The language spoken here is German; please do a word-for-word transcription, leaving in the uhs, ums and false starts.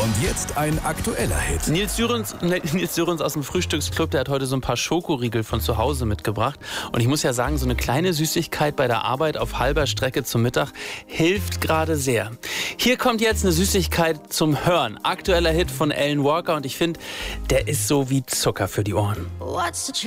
Und jetzt ein aktueller Hit. Nils Sürens, Nils Sürens aus dem Frühstücksclub, der hat heute so ein paar Schokoriegel von zu Hause mitgebracht. Und ich muss ja sagen, so eine kleine Süßigkeit bei der Arbeit auf halber Strecke zum Mittag hilft gerade sehr. Hier kommt jetzt eine Süßigkeit zum Hören. Aktueller Hit von Alan Walker und ich finde, der ist so wie Zucker für die Ohren.